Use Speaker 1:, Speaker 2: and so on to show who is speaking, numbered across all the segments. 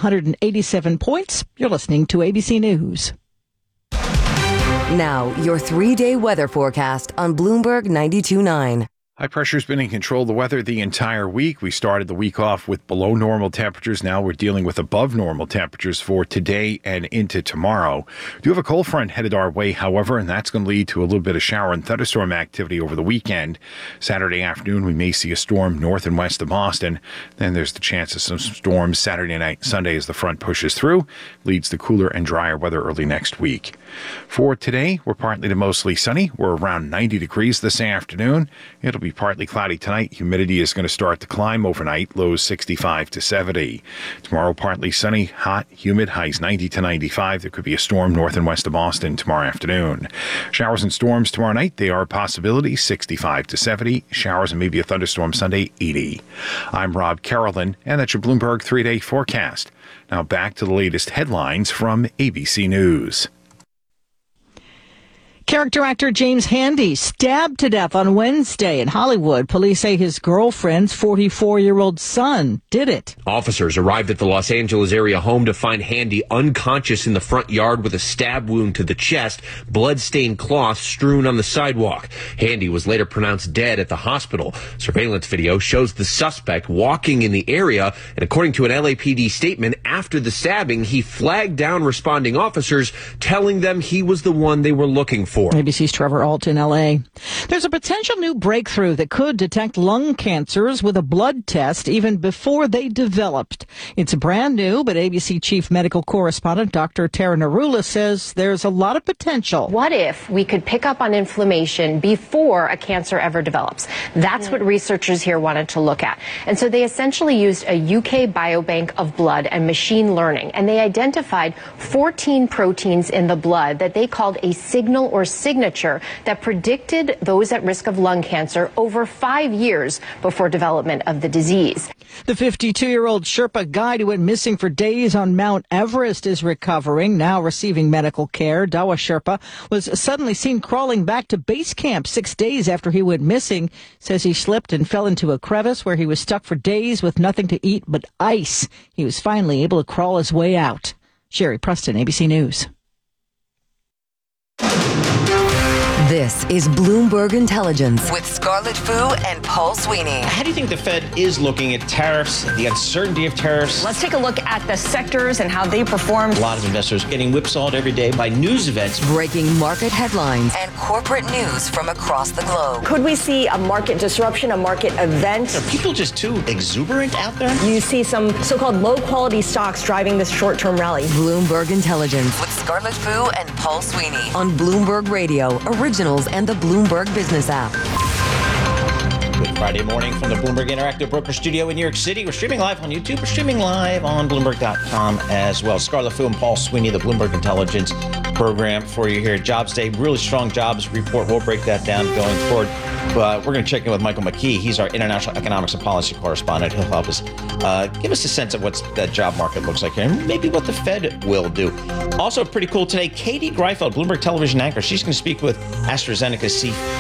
Speaker 1: 187 points. You're listening to ABC News.
Speaker 2: Now, your 3-day weather forecast on Bloomberg 92.9.
Speaker 3: High pressure's been in control of the weather the entire week. We started the week off with below normal temperatures. Now we're dealing with above normal temperatures for today and into tomorrow. We do have a cold front headed our way, however, and that's going to lead to a little bit of shower and thunderstorm activity over the weekend. Saturday afternoon, we may see a storm north and west of Boston. Then there's the chance of some storms Saturday night, Sunday as the front pushes through. Leads to cooler and drier weather early next week. For today, we're partly to mostly sunny. We're around 90 degrees this afternoon. It'll be partly cloudy tonight. Humidity is going to start to climb overnight, lows 65 to 70. Tomorrow, partly sunny, hot, humid, highs 90 to 95. There could be a storm north and west of Boston tomorrow afternoon. Showers and storms tomorrow night, they are a possibility, 65 to 70. Showers and maybe a thunderstorm Sunday, 80. I'm Rob Carolyn, and that's your Bloomberg 3-day forecast. Now back to the latest headlines from ABC News.
Speaker 1: Character actor James Handy stabbed to death on Wednesday in Hollywood. Police say his girlfriend's 44-year-old son did it.
Speaker 4: Officers arrived at the Los Angeles area home to find Handy unconscious in the front yard with a stab wound to the chest, blood-stained cloth strewn on the sidewalk. Handy was later pronounced dead at the hospital. Surveillance video shows the suspect walking in the area, and according to an LAPD statement, after the stabbing, he flagged down responding officers, telling them he was the one they were looking for.
Speaker 1: ABC's Trevor Ault in L.A. There's a potential new breakthrough that could detect lung cancers with a blood test even before they developed. It's brand new, but ABC chief medical correspondent Dr. Tara Narula says there's a lot of potential.
Speaker 5: What if we could pick up on inflammation before a cancer ever develops? That's what researchers here wanted to look at. And so they essentially used a UK biobank of blood and machine learning, and they identified 14 proteins in the blood that they called a signal or signature that predicted those at risk of lung cancer over 5 years before development of the disease.
Speaker 1: The 52-year-old Sherpa guide who went missing for days on Mount Everest is recovering, now receiving medical care. Dawa Sherpa was suddenly seen crawling back to base camp 6 days after he went missing. Says he slipped and fell into a crevice where he was stuck for days with nothing to eat but ice. He was finally able to crawl his way out. Sherry Preston, ABC News.
Speaker 2: This is Bloomberg Intelligence with Scarlett Fu and Paul Sweeney.
Speaker 6: How do you think the Fed is looking at tariffs, the uncertainty of tariffs?
Speaker 7: Let's take a look at the sectors and how they performed.
Speaker 6: A lot of investors getting whipsawed every day by news events.
Speaker 2: Breaking market headlines and corporate news from across the globe.
Speaker 7: Could we see a market disruption, a market event?
Speaker 6: Are people just too exuberant out there?
Speaker 7: You see some so-called low-quality stocks driving this short-term rally.
Speaker 2: Bloomberg Intelligence with Scarlett Fu and Paul Sweeney on Bloomberg Radio, Originals, and the Bloomberg Business app.
Speaker 6: Good Friday morning from the Bloomberg Interactive Broker Studio in New York City. We're streaming live on YouTube. We're streaming live on Bloomberg.com as well. Scarlett Fu and Paul Sweeney, the Bloomberg Intelligence program for you here. Jobs Day, really strong jobs report. We'll break that down going forward. But we're going to check in with Michael McKee. He's our international economics and policy correspondent. He'll help us give us a sense of what that job market looks like here and maybe what the Fed will do. Also pretty cool today, Katie Greifeld, Bloomberg television anchor. She's going to speak with AstraZeneca's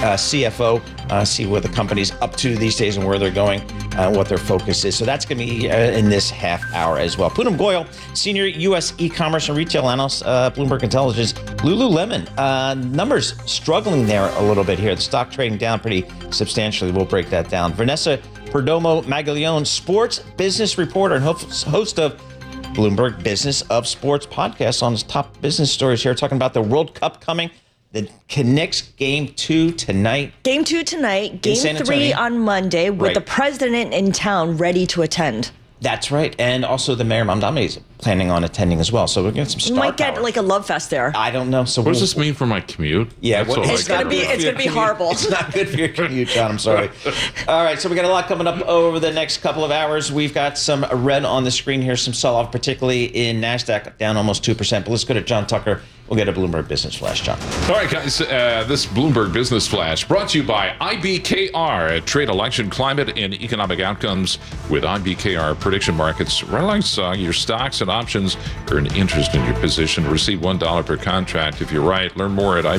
Speaker 6: CFO, see what the company's up to these days and where they're going, what their focus is. So that's going to be in this half hour as well. Poonam Goyal, senior U.S. e-commerce and retail analyst, Bloomberg Intelligence. Lululemon, numbers struggling there a little bit here. The stock trading down pretty substantially. We'll break that down. Vanessa Perdomo Maglione, sports business reporter and host of Bloomberg Business of Sports podcast on his top business stories here, talking about the World Cup coming. The Knicks game 2 tonight.
Speaker 7: Game 2 tonight, game 3 on Monday with the president in town ready to attend.
Speaker 6: That's right. And also the Mayor Mamdani is planning on attending as well. So we're getting some star
Speaker 7: We might get
Speaker 6: power.
Speaker 7: like a love fest there.
Speaker 6: I don't know. So
Speaker 8: what does this mean for my commute?
Speaker 6: Yeah,
Speaker 7: it's going to be horrible.
Speaker 6: It's not good for your commute, John. I'm sorry. All right, so we got a lot coming up over the next couple of hours. We've got some red on the screen here, some sell-off, particularly in NASDAQ, down almost 2%. But let's go to John Tucker. We'll get a Bloomberg Business Flash, John.
Speaker 8: All right, guys, this Bloomberg Business Flash brought to you by IBKR, trade election climate and economic outcomes with IBKR prediction markets. Right alongside your stocks and options, earn interest in your position. Receive $1 per contract if you're right. Learn more at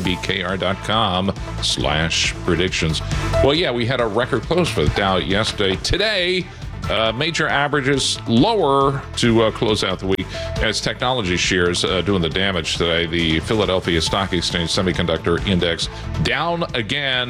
Speaker 8: IBKR.com/predictions. Well, yeah, we had a record close for the Dow yesterday. Today, Major averages lower to close out the week as technology shares doing the damage today. The Philadelphia Stock Exchange Semiconductor Index down again,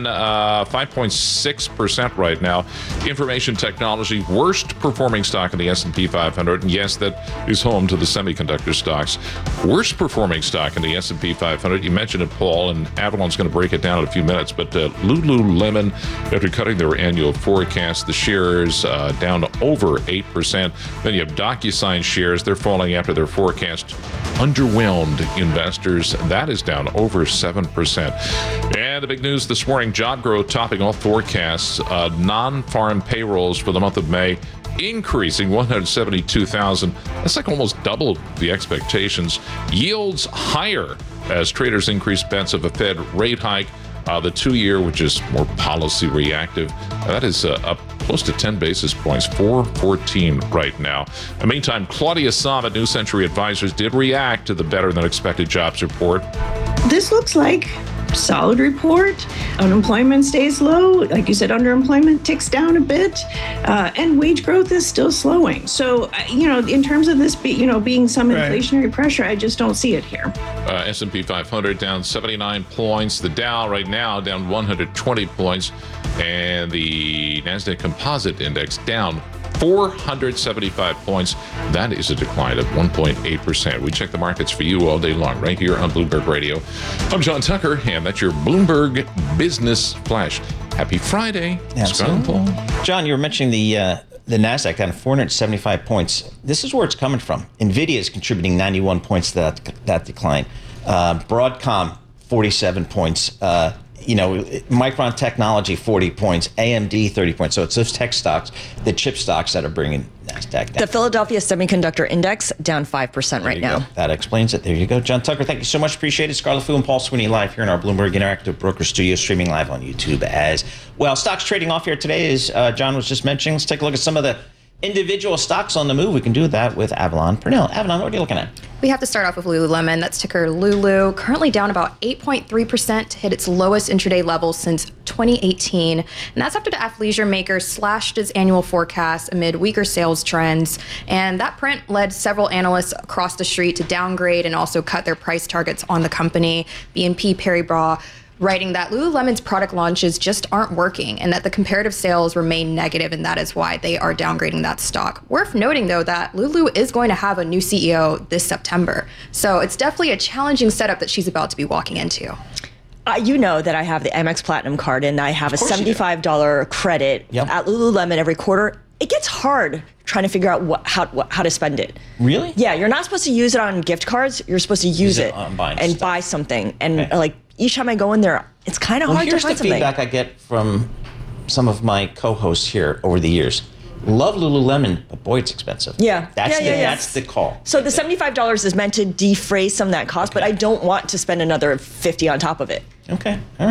Speaker 8: 5.6% right now. Information technology, worst performing stock in the S&P 500. And yes, that is home to the semiconductor stocks. Worst performing stock in the S&P 500. You mentioned it, Paul, and Avalon's going to break it down in a few minutes. But Lululemon, after cutting their annual forecast, the shares down over 8%. Then you have DocuSign shares. They're falling after their forecast. Underwhelmed investors. That is down over 7%. And the big news this morning, job growth topping all forecasts. Non-farm payrolls for the month of May increasing 172,000. That's like almost double the expectations. Yields higher as traders increase bets of a Fed rate hike. The 2-year, which is more policy reactive, that is up close to 10 basis points, 4.14 right now. In the meantime, Claudia Sahm at New Century Advisors did react to the better than expected jobs report.
Speaker 9: This looks like solid report. Unemployment stays low. Like you said, underemployment ticks down a bit, and wage growth is still slowing. So, in terms of this, being some inflationary pressure, I just don't see it here.
Speaker 8: S&P 500 down 79 points. The Dow right now down 120 points, and the Nasdaq Composite Index down 475 points. That is a decline of 1.8%. We check the markets for you all day long right here on Bloomberg Radio. I'm John Tucker, and that's your Bloomberg Business Flash. Happy Friday. Scott and Paul.
Speaker 6: John, you were mentioning the NASDAQ down 475 points. This is where it's coming from. NVIDIA is contributing 91 points to that decline. Broadcom, 47 points. Micron Technology, 40 points, AMD, 30 points. So it's those tech stocks, the chip stocks that are bringing NASDAQ down.
Speaker 7: The Philadelphia Semiconductor Index down 5% right now.
Speaker 6: That explains it. There you go. John Tucker, thank you so much. Appreciate it. Scarlett Fu and Paul Sweeney live here in our Bloomberg Interactive Broker Studio, streaming live on YouTube as well. Stocks trading off here today, as John was just mentioning. Let's take a look at some of the individual stocks on the move. We can do that with Avalon Purnell. Avalon, what are you looking at?
Speaker 10: We have to start off with Lululemon. That's ticker Lulu. Currently down about 8.3%, hit its lowest intraday level since 2018. And that's after the athleisure maker slashed its annual forecast amid weaker sales trends. And that print led several analysts across the street to downgrade and also cut their price targets on the company. BNP Paribas writing that Lululemon's product launches just aren't working and that the comparative sales remain negative, and that is why they are downgrading that stock. Worth noting, though, that Lulu is going to have a new CEO this September. So it's definitely a challenging setup that she's about to be walking into.
Speaker 7: You know that I have the Amex Platinum card and I have a $75 credit at Lululemon every quarter. It gets hard trying to figure out how to spend it.
Speaker 6: Really?
Speaker 7: Yeah, you're not supposed to use it on gift cards. You're supposed to use it and buy something. And each time I go in there, it's kind of hard to find something.
Speaker 6: Here's the feedback I get from some of my co-hosts here over the years. Love Lululemon, but boy, it's expensive.
Speaker 7: Yeah.
Speaker 6: That's the call.
Speaker 7: So the $75 is meant to defray some of that cost, but I don't want to spend another $50 on top of it.
Speaker 6: Okay. All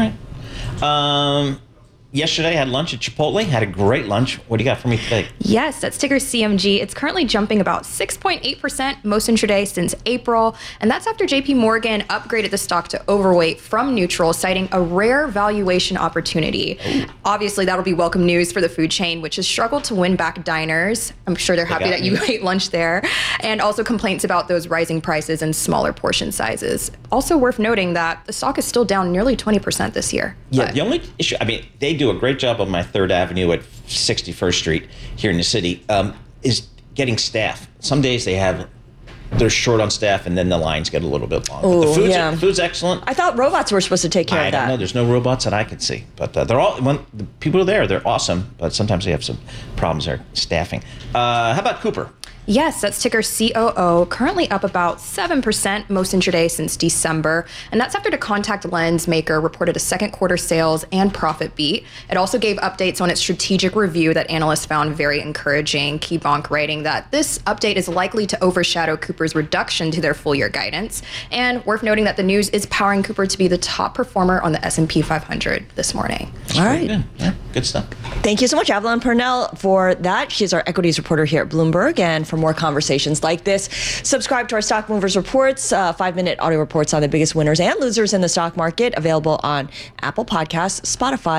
Speaker 6: right. Yesterday, I had lunch at Chipotle. Had a great lunch. What do you got for me today?
Speaker 10: Yes, that's ticker CMG. It's currently jumping about 6.8% most intraday since April. And that's after JP Morgan upgraded the stock to overweight from neutral, citing a rare valuation opportunity. Obviously, that'll be welcome news for the food chain, which has struggled to win back diners. I'm sure they're happy that you ate lunch there. And also complaints about those rising prices and smaller portion sizes. Also worth noting that the stock is still down nearly 20% this year.
Speaker 6: Yeah, the only issue, they do a great job on my 3rd Avenue at 61st Street here in the city, is getting staff. Some days they're short on staff, and then the lines get a little bit long.
Speaker 7: Ooh,
Speaker 6: the food's excellent.
Speaker 7: I thought robots were supposed to take care of that.
Speaker 6: I don't know. There's no robots that I can see. But they're all, when the people are there, they're awesome. But sometimes they have some problems there staffing. How about Cooper?
Speaker 10: Yes, that's ticker COO, currently up about 7% most intraday since December. And that's after the contact lens maker reported a second quarter sales and profit beat. It also gave updates on its strategic review that analysts found very encouraging. KeyBank writing that this update is likely to overshadow Cooper's reduction to their full year guidance. And worth noting that the news is powering Cooper to be the top performer on the S&P 500 this morning.
Speaker 7: All right.
Speaker 6: Good stuff.
Speaker 7: Thank you so much, Avalon Purnell, for that. She's our equities reporter here at Bloomberg. And for more conversations like this, subscribe to our Stock Movers Reports, 5-minute audio reports on the biggest winners and losers in the stock market, available on Apple Podcasts, Spotify,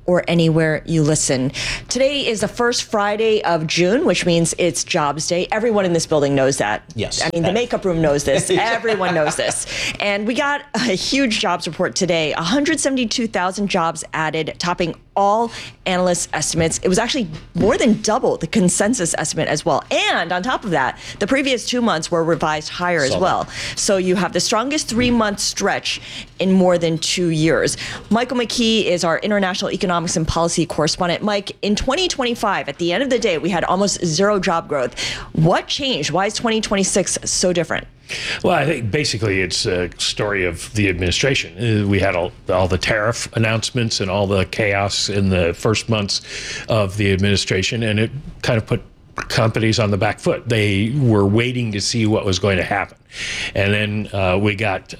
Speaker 7: or anywhere you listen. Today is the first Friday of June, which means it's Jobs Day. Everyone in this building knows that.
Speaker 6: Yes.
Speaker 7: I mean, the makeup room knows this. Everyone knows this. And we got a huge jobs report today. 172,000 jobs added, topping all analysts' estimates. It was actually more than double the consensus estimate as well. And on top of that, the previous 2 months were revised higher as well. So you have the strongest 3-month stretch in more than 2 years. Michael McKee is our international economics and policy correspondent. Mike, in 2025, at the end of the day, we had almost zero job growth. What changed? Why is 2026 so different?
Speaker 11: Well, I think basically it's a story of the administration. We had all the tariff announcements and all the chaos in the first months of the administration, and it kind of put companies on the back foot. They were waiting to see what was going to happen. And then we got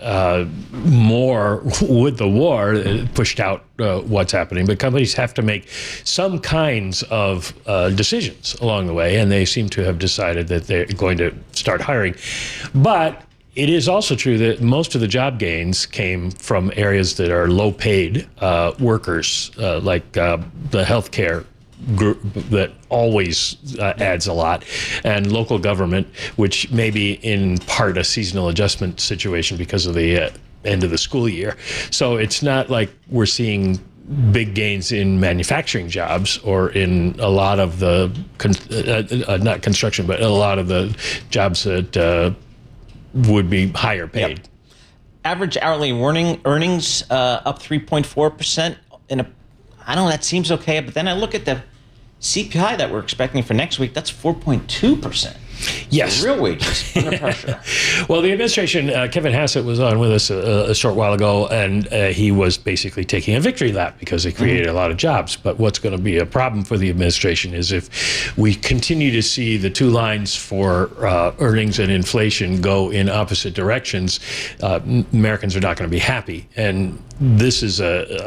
Speaker 11: more with the war, pushed out what's happening. But companies have to make some kinds of decisions along the way, and they seem to have decided that they're going to start hiring. But it is also true that most of the job gains came from areas that are low-paid workers, like the healthcare group that always adds a lot, and local government, which may be in part a seasonal adjustment situation because of the end of the school year. So it's not like we're seeing big gains in manufacturing jobs or in a lot of the, not construction, but a lot of the jobs that would be higher paid.
Speaker 6: Yep. Average hourly earnings up 3.4%. I don't know, that seems okay, but then I look at the CPI that we're expecting for next week, that's 4.2%.
Speaker 11: Yes.
Speaker 6: So real wages under pressure.
Speaker 11: Well, the administration, Kevin Hassett was on with us a short while ago, and he was basically taking a victory lap because they created a lot of jobs. But what's going to be a problem for the administration is if we continue to see the two lines for earnings and inflation go in opposite directions, Americans are not going to be happy. And this is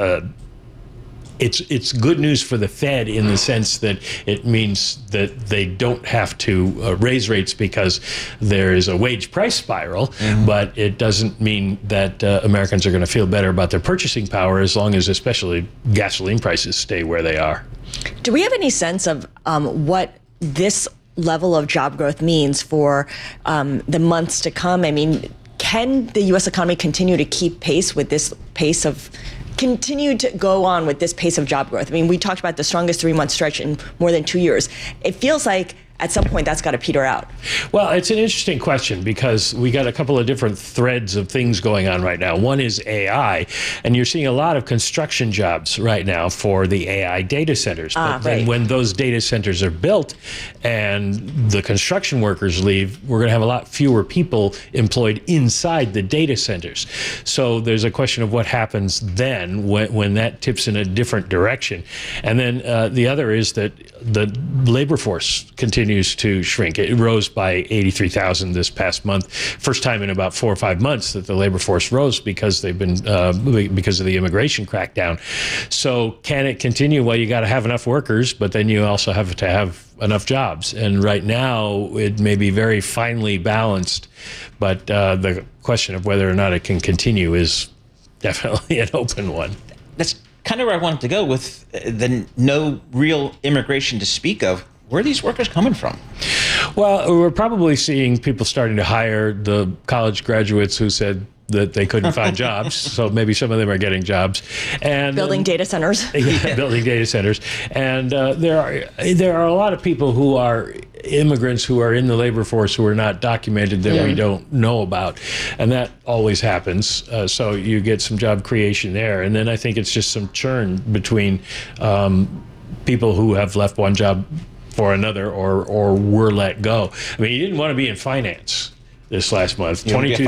Speaker 11: It's good news for the Fed in the sense that it means that they don't have to raise rates because there is a wage price spiral, but it doesn't mean that Americans are going to feel better about their purchasing power as long as especially gasoline prices stay where they are.
Speaker 7: Do we have any sense of what this level of job growth means for the months to come? I mean, can the U.S. economy continue to keep pace with this pace of continue to go on with this pace of job growth? I mean, we talked about the strongest 3-month stretch in more than 2 years. It feels like at some point that's got to peter out.
Speaker 11: Well, it's an interesting question because we got a couple of different threads of things going on right now. One is AI, and you're seeing a lot of construction jobs right now for the AI data centers. But then when those data centers are built and the construction workers leave, we're going to have a lot fewer people employed inside the data centers. So there's a question of what happens then when that tips in a different direction. And then the other is that the labor force continues to shrink. It rose by 83,000 this past month. First time in about 4 or 5 months that the labor force rose because they've been because of the immigration crackdown. So can it continue? Well, you got to have enough workers, but then you also have to have enough jobs. And right now it may be very finely balanced, but the question of whether or not it can continue is definitely an open one.
Speaker 6: That's kind of where I wanted to go with the no real immigration to speak of. Where are these workers coming from?
Speaker 11: Well, we're probably seeing people starting to hire the college graduates who said that they couldn't find jobs. So maybe some of them are getting jobs. And
Speaker 7: building data centers.
Speaker 11: Yeah, building data centers. And there are a lot of people who are immigrants who are in the labor force who are not documented that we don't know about. And that always happens. So you get some job creation there. And then I think it's just some churn between people who have left one job for another or were let go. I mean, you didn't want to be in finance this last month.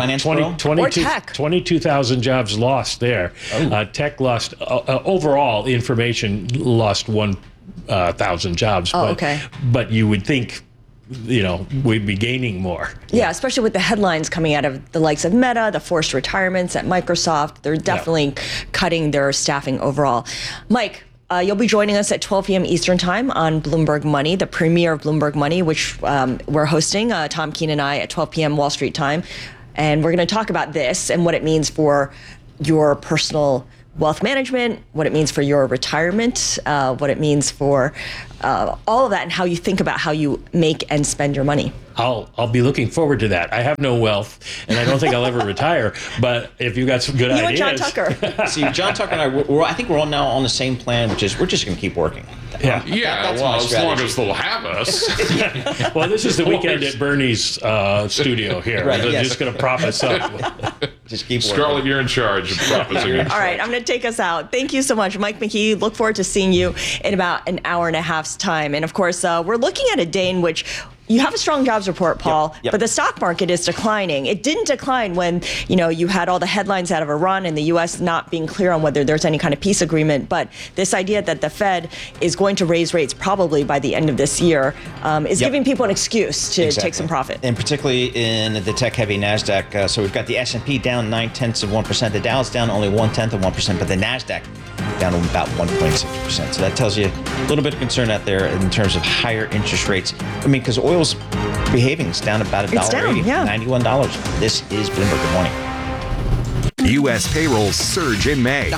Speaker 7: 22,000
Speaker 11: jobs lost there. Tech lost, overall, information lost 1,000 jobs. But you would think, we'd be gaining more.
Speaker 7: Yeah, especially with the headlines coming out of the likes of Meta, the forced retirements at Microsoft. They're definitely cutting their staffing overall. Mike, you'll be joining us at 12 p.m. Eastern Time on Bloomberg Money, the premiere of Bloomberg Money, which we're hosting, Tom Keene and I, at 12 p.m. Wall Street time. And we're going to talk about this and what it means for your personal wealth management, what it means for your retirement, what it means for all of that, and how you think about how you make and spend your money.
Speaker 11: I'll be looking forward to that. I have no wealth, and I don't think I'll ever retire. But if you got some good ideas,
Speaker 7: you and John Tucker.
Speaker 6: See, John Tucker and I think we're all now on the same plan, which is we're just going to keep working.
Speaker 11: Yeah.
Speaker 6: That's
Speaker 8: well,
Speaker 6: my
Speaker 8: as
Speaker 6: strategy.
Speaker 8: long as they'll have us.
Speaker 11: Well, this is the weekend at Bernie's studio here.
Speaker 6: Right,
Speaker 11: They're
Speaker 6: yes.
Speaker 11: just going to prop us up.
Speaker 6: Just keep working.
Speaker 8: Scarlett, you're in charge of promising.
Speaker 7: All right, I'm going to take us out. Thank you so much, Mike McKee. Look forward to seeing you in about an hour and a half's time. And of course, we're looking at a day in which you have a strong jobs report, Paul,
Speaker 6: Yep.
Speaker 7: but the stock market is declining. It didn't decline when, you had all the headlines out of Iran and the U.S. not being clear on whether there's any kind of peace agreement. But this idea that the Fed is going to raise rates probably by the end of this year is giving people an excuse to take some profit.
Speaker 6: And particularly in the tech-heavy NASDAQ. So we've got the S&P down 0.9%. The Dow's down only 0.1%, but the NASDAQ down about 1.6%. So that tells you a little bit of concern out there in terms of higher interest rates. I mean, because oil's behaving. It's down about $1.80, $91. This is Bloomberg. Good morning.
Speaker 12: U.S. payrolls surge in May.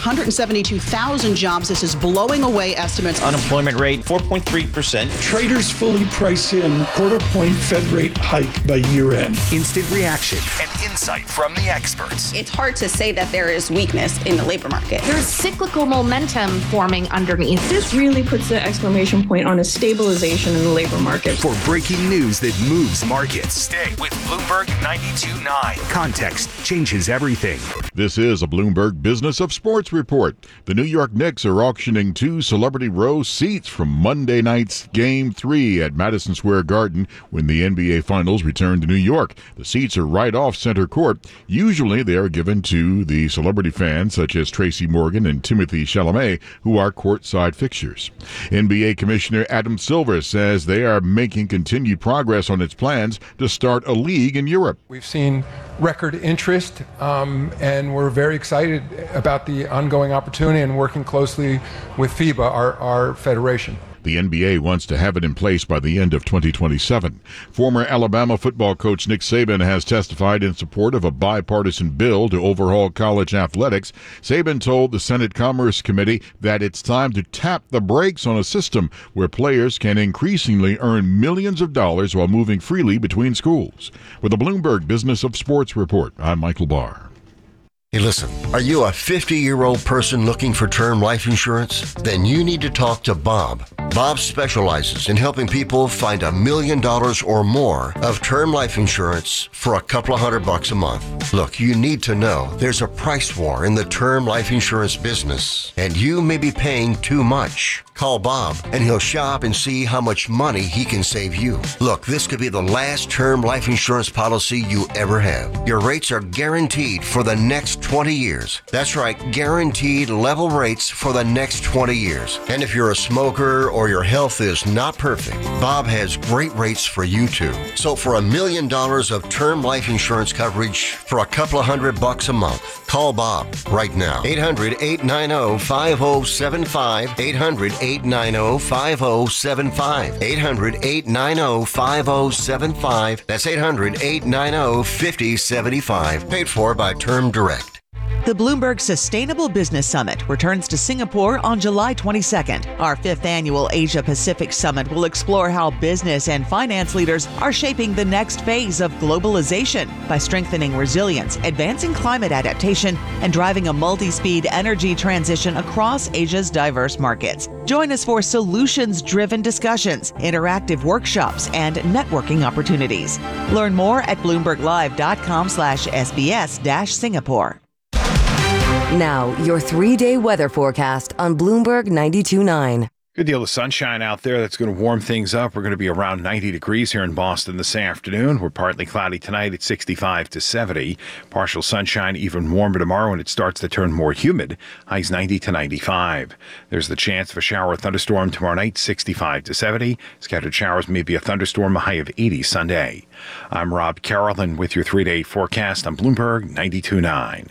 Speaker 13: 172,000 jobs. This is blowing away estimates.
Speaker 6: Unemployment rate, 4.3%.
Speaker 14: Traders fully price in quarter-point Fed rate hike by year-end.
Speaker 12: Instant reaction and insight from the experts.
Speaker 15: It's hard to say that there is weakness in the labor market.
Speaker 16: There's cyclical momentum forming underneath.
Speaker 9: This really puts the exclamation point on a stabilization in the labor market.
Speaker 12: For breaking news that moves markets, stay with Bloomberg 92.9. Context changes everything.
Speaker 17: This is a Bloomberg Business of Sports report. The New York Knicks are auctioning 2 Celebrity Row seats from Monday night's Game 3 at Madison Square Garden when the NBA Finals return to New York. The seats are right off center court. Usually they are given to the celebrity fans such as Tracy Morgan and Timothée Chalamet, who are courtside fixtures. NBA Commissioner Adam Silver says they are making continued progress on its plans to start a league in Europe.
Speaker 18: We've seen record interest, and we're very excited about the ongoing opportunity and working closely with FIBA, our federation.
Speaker 17: The NBA wants to have it in place by the end of 2027. Former Alabama football coach Nick Saban has testified in support of a bipartisan bill to overhaul college athletics. Saban told the Senate Commerce Committee that it's time to tap the brakes on a system where players can increasingly earn millions of dollars while moving freely between schools. With the Bloomberg Business of Sports report, I'm Michael Barr.
Speaker 19: Hey, listen, are you a 50-year-old person looking for term life insurance? Then you need to talk to Bob. Bob specializes in helping people find $1 million or more of term life insurance for a couple of $100 a month. Look, you need to know there's a price war in the term life insurance business, and you may be paying too much. Call Bob, and he'll shop and see how much money he can save you. Look, this could be the last term life insurance policy you ever have. Your rates are guaranteed for the next 20 years. That's right, guaranteed level rates for the next 20 years. And if you're a smoker or your health is not perfect, Bob has great rates for you too. So for $1 million of term life insurance coverage for a couple of $100 a month, call Bob right now. 800-890-5075. 800-890-5075. 800-890-5075. That's 800-890-5075. Paid for by Term Direct.
Speaker 20: The Bloomberg Sustainable Business Summit returns to Singapore on July 22nd. Our 5th annual Asia Pacific Summit will explore how business and finance leaders are shaping the next phase of globalization by strengthening resilience, advancing climate adaptation, and driving a multi-speed energy transition across Asia's diverse markets. Join us for solutions-driven discussions, interactive workshops, and networking opportunities. Learn more at bloomberglive.com/SBS-Singapore.
Speaker 2: Now, your 3-day weather forecast on Bloomberg 92.9.
Speaker 3: Good deal of sunshine out there. That's going to warm things up. We're going to be around 90 degrees here in Boston this afternoon. We're partly cloudy tonight at 65 to 70. Partial sunshine, even warmer tomorrow, and it starts to turn more humid. Highs 90 to 95. There's the chance of a shower or thunderstorm tomorrow night, 65 to 70. Scattered showers, maybe a thunderstorm, a high of 80 Sunday. I'm Rob Carroll with your 3-day forecast on Bloomberg 92.9.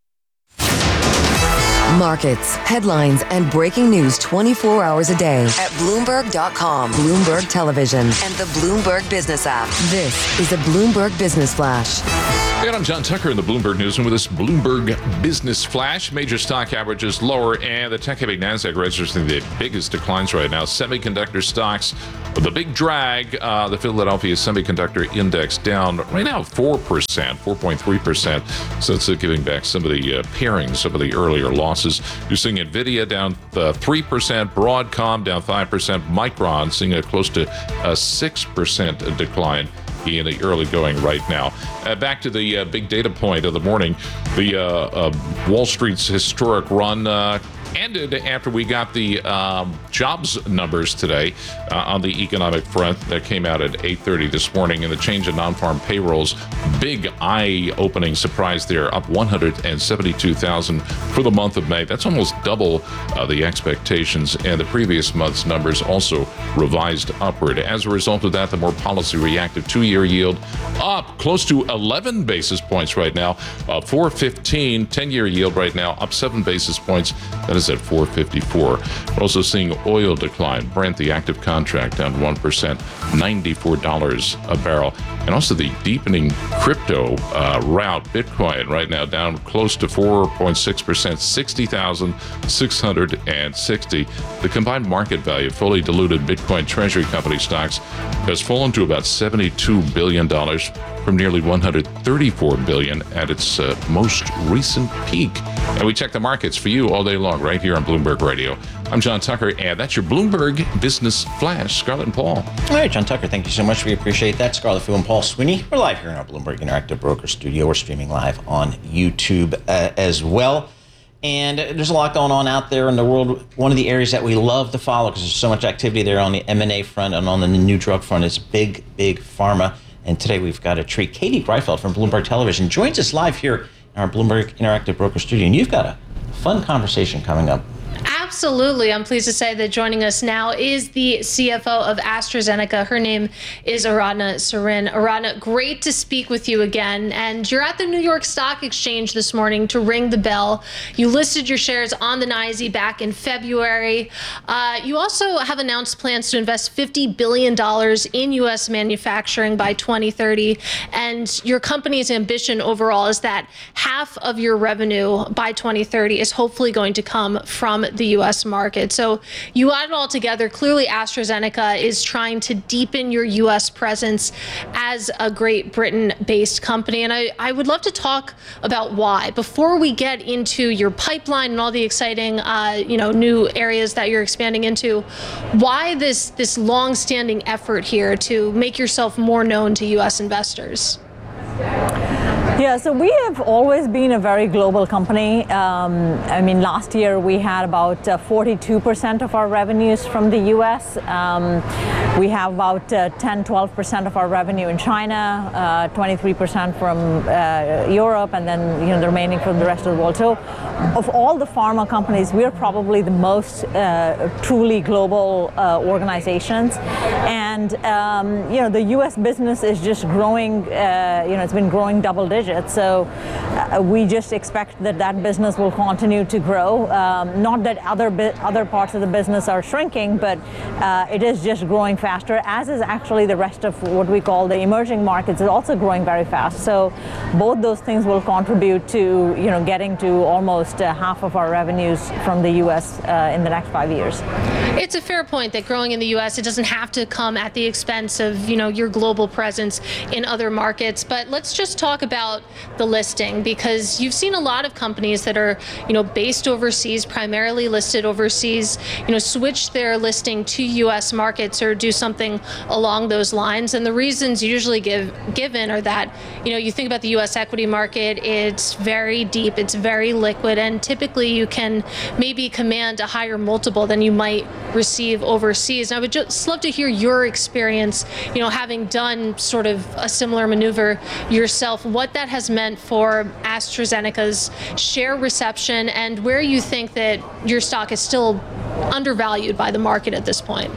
Speaker 2: Markets, headlines, and breaking news 24 hours a day at Bloomberg.com, Bloomberg Television, and the Bloomberg Business app. This is a Bloomberg Business Flash.
Speaker 8: And I'm John Tucker in the Bloomberg Newsroom with this Bloomberg Business Flash. Major stock averages lower, and the tech-heavy NASDAQ registering the biggest declines right now. Semiconductor stocks, the big drag, the Philadelphia Semiconductor Index down right now 4%, 4.3%. So it's giving back some of the pairings, some of the earlier losses. You're seeing NVIDIA down 3%, Broadcom down 5%, Micron seeing a close to a 6% decline in the early going right now. Back to the big data point of the morning. The Wall Street's historic run ended after we got the jobs numbers today on the economic front that came out at 8:30 this morning, and the change in non-farm payrolls, big eye-opening surprise there, up 172,000 for the month of May. That's almost double the expectations, and the previous month's numbers also revised upward. As a result of that, the more policy-reactive two-year yield up close to 11 basis points right now, 4.15. 10-year yield right now up 7 basis points. That is at 4.54. We're also seeing oil decline. Brent, the active contract, down 1%, $94 a barrel. And also the deepening crypto rout, Bitcoin right now down close to 4.6%, 60,660. The combined market value of fully diluted Bitcoin Treasury Company stocks has fallen to about $72 billion from nearly $134 billion at its most recent peak. And we check the markets for you all day long right here on Bloomberg Radio. I'm John Tucker, and that's your Bloomberg Business Flash. Scarlett and Paul.
Speaker 6: All right, John Tucker, thank you so much. We appreciate that. Scarlett Fu and Paul Sweeney. We're live here in our Bloomberg Interactive Broker Studio. We're streaming live on YouTube as well. And there's a lot going on out there in the world. One of the areas that we love to follow, because there's so much activity there on the M&A front and on the new drug front, is big pharma. And today we've got a treat. Katie Breifeld from Bloomberg Television joins us live here in our Bloomberg Interactive Broker Studio. And you've got a fun conversation coming up.
Speaker 21: Absolutely. I'm pleased to say that joining us now is the CFO of AstraZeneca. Her name is Aradhana Sarin. Aradhana, great to speak with you again. And you're at the New York Stock Exchange this morning to ring the bell. You listed your shares on the NYSE back in February. You also have announced plans to invest $50 billion in U.S. manufacturing by 2030. And your company's ambition overall is that half of your revenue by 2030 is hopefully going to come from the U.S. market. So you add it all together. Clearly, AstraZeneca is trying to deepen your U.S. presence as a Great Britain-based company. And I would love to talk about why. Before we get into your pipeline and all the exciting, new areas that you're expanding into, why this long-standing effort here to make yourself more known to U.S. investors?
Speaker 22: Yeah, so we have always been a very global company. Last year we had about 42% of our revenues from the U.S. We have about 10-12% of our revenue in China, 23% from Europe, and then the remaining from the rest of the world. So of all the pharma companies, we're probably the most truly global organizations. And the U.S. business is just growing. It's been growing double digits. So we just expect that business will continue to grow. Not that other parts of the business are shrinking, but it is just growing faster, as is actually the rest of what we call the emerging markets is also growing very fast. So both those things will contribute to getting to almost half of our revenues from the U.S. In the next 5 years.
Speaker 21: It's a fair point that growing in the U.S., it doesn't have to come at the expense of your global presence in other markets. But let's just talk about the listing, because you've seen a lot of companies that are based overseas, primarily listed overseas, switch their listing to U.S. markets or do something along those lines. And the reasons usually given are that you think about the U.S. equity market, it's very deep, it's very liquid, and typically you can maybe command a higher multiple than you might receive overseas. And I would just love to hear your experience, having done sort of a similar maneuver yourself, what that has meant for AstraZeneca's share reception and where you think that your stock is still undervalued by the market at this point.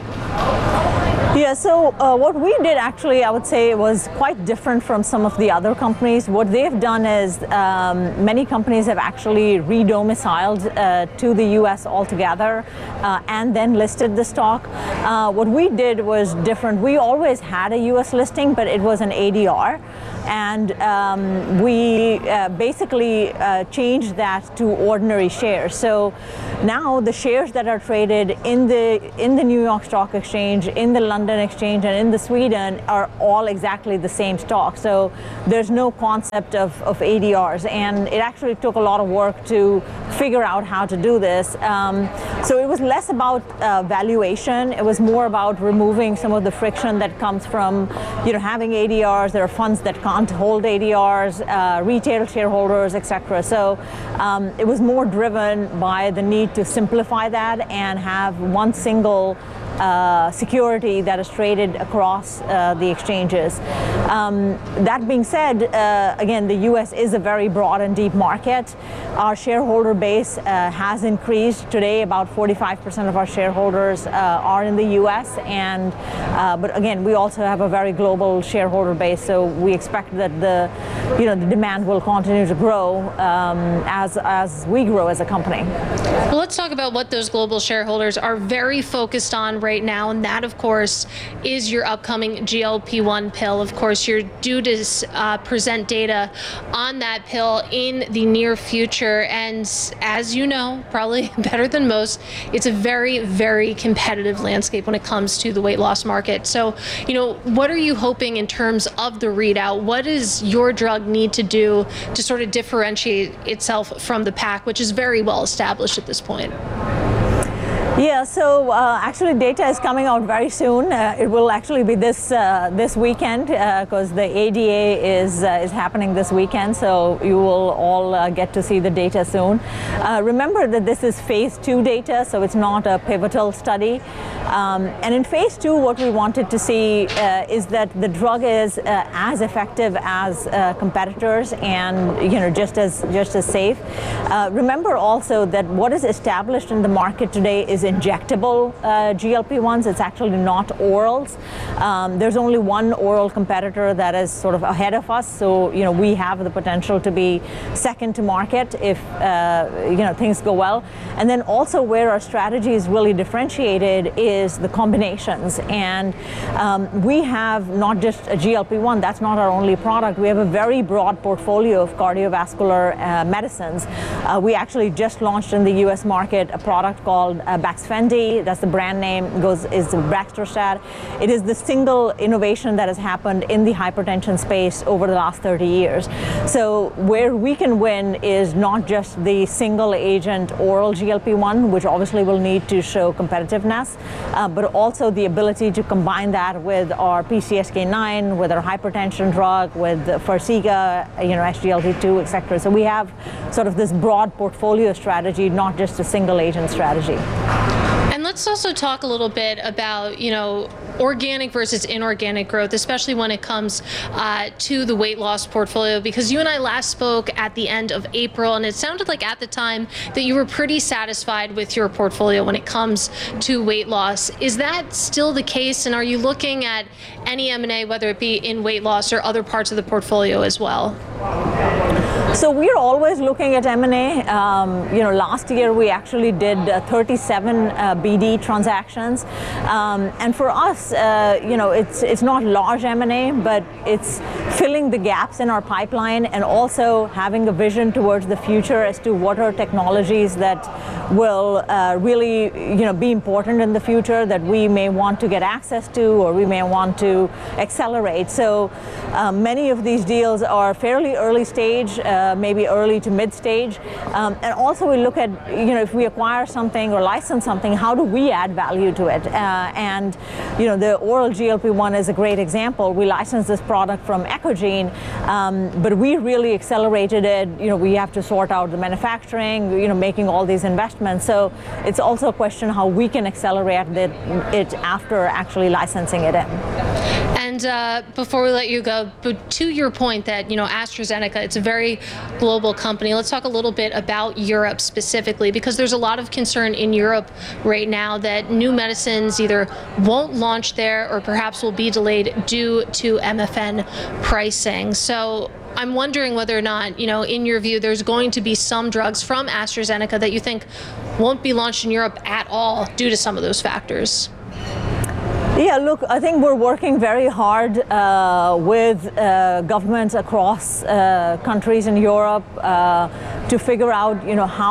Speaker 22: Yeah, so what we did actually, I would say, was quite different from some of the other companies. What they've done is many companies have actually re-domiciled to the U.S. altogether and then listed the stock. What we did was different. We always had a U.S. listing, but it was an ADR. And we basically changed that to ordinary shares. So now the shares that are traded in the New York Stock Exchange, in the London Exchange, and in the Sweden are all exactly the same stock. So there's no concept of ADRs, and it actually took a lot of work to figure out how to do this. So it was less about valuation. It was more about removing some of the friction that comes from, having ADRs. There are funds that can't hold ADRs, retail shareholders, etc. So it was more driven by the need to simplify that and have one single security that is traded across the exchanges. That being said, again, the U.S. is a very broad and deep market. Our shareholder base has increased. Today, about 45% of our shareholders are in the U.S. But again, we also have a very global shareholder base, so we expect that the demand will continue to grow as we grow as a company.
Speaker 21: Well, let's talk about what those global shareholders are very focused on right now, and that, of course, is your upcoming GLP-1 pill. Of course, you're due to present data on that pill in the near future, and as you know, probably better than most, it's a very, very competitive landscape when it comes to the weight loss market. So, what are you hoping in terms of the readout? What does your drug need to do to sort of differentiate itself from the pack, which is very well established at this point?
Speaker 22: Yeah, so actually data is coming out very soon. It will actually be this weekend because the ADA is happening this weekend, so you will all get to see the data soon. Remember that this is phase 2 data, so it's not a pivotal study. And in phase 2, what we wanted to see is that the drug is as effective as competitors and just as safe. Remember also that what is established in the market today is injectable GLP-1s. It's actually not orals. There's only one oral competitor that is sort of ahead of us, so we have the potential to be second to market if things go well. And then also where our strategy is really differentiated is the combinations. And we have not just a GLP-1. That's not our only product. We have a very broad portfolio of cardiovascular medicines. We actually just launched in the U.S. market a product called Baxfendy. That's the brand name. Is Baxdrostat. It is the single innovation that has happened in the hypertension space over the last 30 years. So where we can win is not just the single agent oral GLP-1, which obviously will need to show competitiveness, but also the ability to combine that with our PCSK9, with our hypertension drug, with Farxiga, SGLT2, etc. So we have sort of this broad portfolio strategy, not just a single agent strategy.
Speaker 21: And let's also talk a little bit about, organic versus inorganic growth, especially when it comes to the weight loss portfolio, because you and I last spoke at the end of April, and it sounded like at the time that you were pretty satisfied with your portfolio when it comes to weight loss. Is that still the case? And are you looking at any M&A, whether it be in weight loss or other parts of the portfolio as well?
Speaker 22: So we're always looking at M&A. Last year we actually did 37 BD transactions, and for us, it's not large M&A, but it's filling the gaps in our pipeline and also having a vision towards the future as to what are technologies that will really, be important in the future that we may want to get access to or we may want to accelerate. So many of these deals are fairly early stage, maybe early to mid stage, and also we look at, if we acquire something or license something, how do we add value to it? And the oral GLP-1 is a great example. We licensed this product from Echogene, but we really accelerated it. We have to sort out the manufacturing, making all these investments. So it's also a question how we can accelerate it after actually licensing it in.
Speaker 21: And before we let you go, but to your point that, AstraZeneca, it's a very global company. Let's talk a little bit about Europe specifically, because there's a lot of concern in Europe right now that new medicines either won't launch there or perhaps will be delayed due to MFN pricing. So I'm wondering whether or not, in your view, there's going to be some drugs from AstraZeneca that you think won't be launched in Europe at all due to some of those factors.
Speaker 22: Yeah, look, I think we're working very hard with governments across countries in Europe to figure out,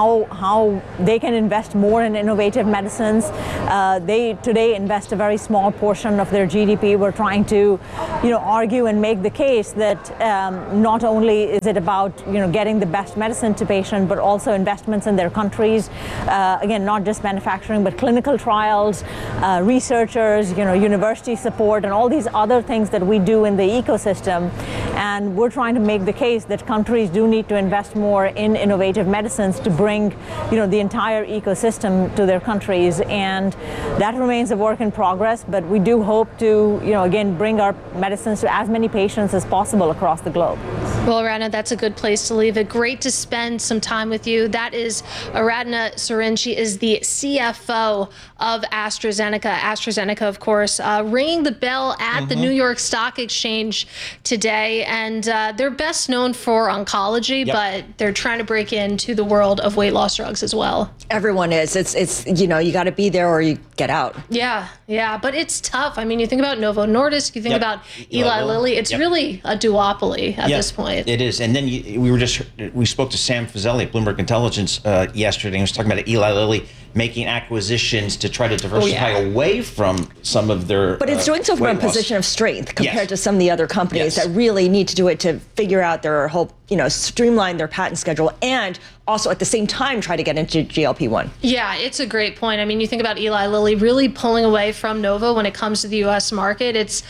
Speaker 22: how they can invest more in innovative medicines. They today invest a very small portion of their GDP. We're trying to, argue and make the case that not only is it about, getting the best medicine to patients, but also investments in their countries. Again, not just manufacturing, but clinical trials, researchers, university support, and all these other things that we do in the ecosystem. And we're trying to make the case that countries do need to invest more in innovative medicines to bring, the entire ecosystem to their countries. And that remains a work in progress, but we do hope to, again, bring our medicines to as many patients as possible across the globe.
Speaker 21: Well, Aradhana, that's a good place to leave it. Great to spend some time with you. That is Aradhana Sarin. She is the CFO of AstraZeneca. AstraZeneca, of course, ringing the bell at the New York Stock Exchange today. And they're best known for oncology, but they're trying to break into the world of weight loss drugs as well.
Speaker 7: Everyone is. It's you got to be there or you get out.
Speaker 21: Yeah. But it's tough. I mean, you think about Novo Nordisk, you think about Eli Lilly. It's really a duopoly at this point.
Speaker 6: It is. And then we spoke to Sam Fazeli at Bloomberg Intelligence yesterday. He was talking about Eli Lilly making acquisitions to try to diversify away from some of their
Speaker 7: But it's doing so from a position of strength compared to some of the other companies that really need to do it to figure out their whole, streamline their patent schedule and also at the same time try to get into GLP-1.
Speaker 21: Yeah, it's a great point. I mean, you think about Eli Lilly really pulling away from Novo when it comes to the U.S. market. It's,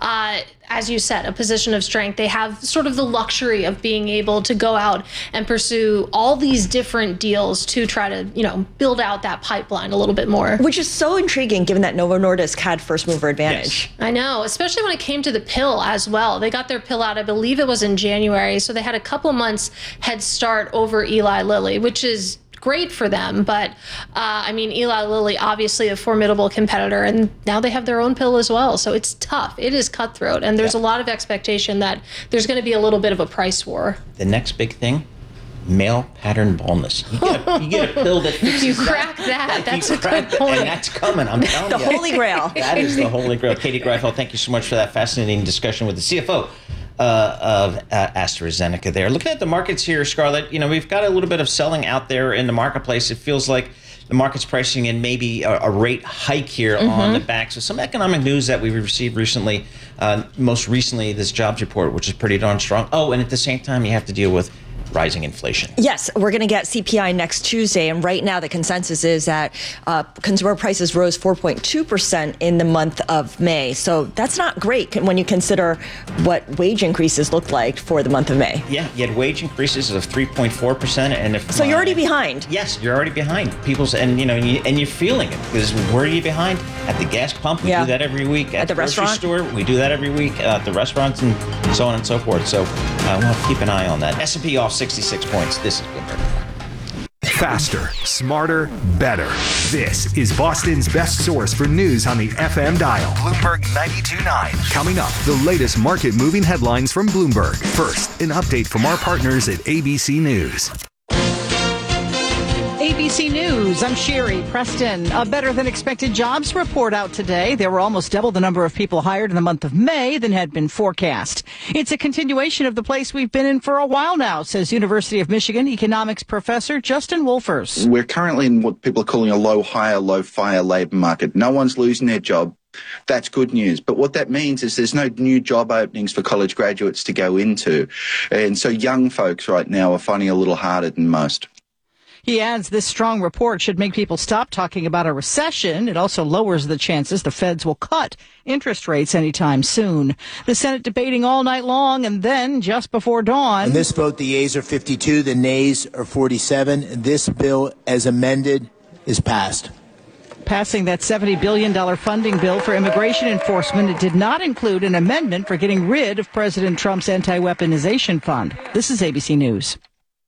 Speaker 21: as you said, a position of strength. They have sort of the luxury of being able to go out and pursue all these different deals to try to, build out that pipeline a little bit more.
Speaker 7: Which is so intriguing given that Novo Nordisk had first mover advantage.
Speaker 21: Yes. I know, especially when it came to the pill as well. They got their pill out, I believe it was in January, so they had a couple months head start over Eli Lilly, which is great for them. But Eli Lilly, obviously a formidable competitor, and now they have their own pill as well. So it's tough. It is cutthroat. And there's a lot of expectation that there's going to be a little bit of a price war.
Speaker 6: The next big thing, male pattern baldness. You get a pill that fixes
Speaker 21: you crack that. That's a good point.
Speaker 6: And that's coming, I'm telling you.
Speaker 7: The holy grail.
Speaker 6: That is the holy grail. Katie Greifeld, thank you so much for that fascinating discussion with the CFO of AstraZeneca there. Looking at the markets here, Scarlett, we've got a little bit of selling out there in the marketplace. It feels like the market's pricing in maybe a rate hike here on the back. So some economic news that we received recently, most recently this jobs report, which is pretty darn strong. Oh, and at the same time, you have to deal with rising inflation.
Speaker 7: Yes, we're going to get CPI next Tuesday, and right now the consensus is that consumer prices rose 4.2% in the month of May. So that's not great when you consider what wage increases look like for the month of May.
Speaker 6: Yeah, you had wage increases of 3.4%, and
Speaker 7: so you're already behind.
Speaker 6: Yes, you're already behind. And you're feeling it because where are you behind? At the gas pump, we do that every week. At the grocery store, we do that every week. At the restaurants and so on and so forth. So we'll have to keep an eye on that. S&P off 66 points. This is Bloomberg.
Speaker 12: Faster, smarter, better. This is Boston's best source for news on the FM dial. Bloomberg 92.9. Coming up, the latest market-moving headlines from Bloomberg. First, an update from our partners at ABC News.
Speaker 1: ABC News, I'm Sherry Preston. A better-than-expected jobs report out today. There were almost double the number of people hired in the month of May than had been forecast. It's a continuation of the place we've been in for a while now, says University of Michigan economics professor Justin Wolfers.
Speaker 4: We're currently in what people are calling a low-hire, low-fire labour market. No one's losing their job. That's good news. But what that means is there's no new job openings for college graduates to go into. And so young folks right now are finding it a little harder than most.
Speaker 1: He adds this strong report should make people stop talking about a recession. It also lowers the chances the feds will cut interest rates anytime soon. The Senate debating all night long, and then just before dawn.
Speaker 5: In this vote, the yeas are 52, the nays are 47. This bill, as amended, is passed.
Speaker 1: Passing that $70 billion funding bill for immigration enforcement, it did not include an amendment for getting rid of President Trump's anti-weaponization fund. This is ABC News.